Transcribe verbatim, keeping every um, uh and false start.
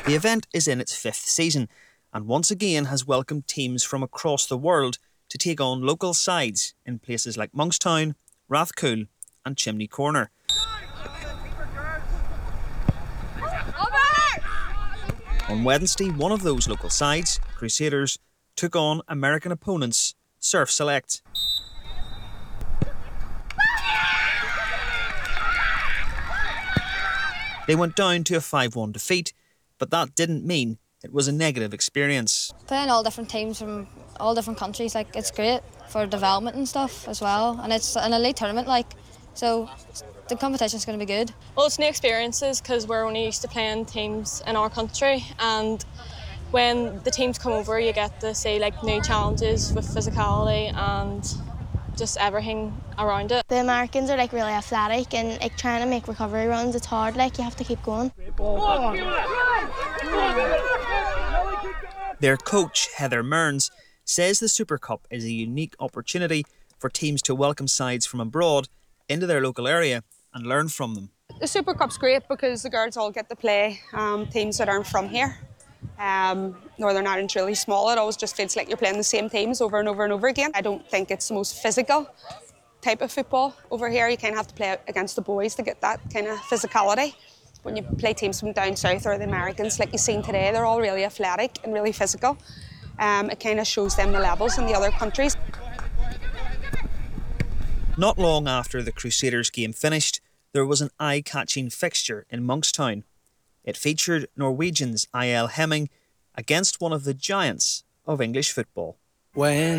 The event is in its fifth season and once again has welcomed teams from across the world to take on local sides in places like Monkstown, Rathcoole and Chimney Corner. On Wednesday, one of those local sides, Crusaders, took on American opponents, Surf Select. They went down to a five one defeat, but that didn't mean it was a negative experience. Playing all different teams from all different countries, like, it's great for development and stuff as well, and it's an elite tournament, like, so the competition's going to be good. Well, it's new experiences because we're only used to playing teams in our country, and when the teams come over you get to see like new challenges with physicality and just everything around it. The Americans are like really athletic and like trying to make recovery runs, it's hard, like you have to keep going. Their coach, Heather Mearns, says the Super Cup is a unique opportunity for teams to welcome sides from abroad into their local area and learn from them. The Super Cup's great because the girls all get to play um, teams that aren't from here. Um, Northern Ireland's really small, it always just feels like you're playing the same teams over and over and over again. I don't think it's the most physical type of football over here. You kind of have to play against the boys to get that kind of physicality. When you play teams from down south or the Americans, like you've seen today, they're all really athletic and really physical. Um, it kind of shows them the levels in the other countries. Not long after the Crusaders game finished, there was an eye-catching fixture in Monkstown. It featured Norwegians I L Hemming against one of the giants of English football. When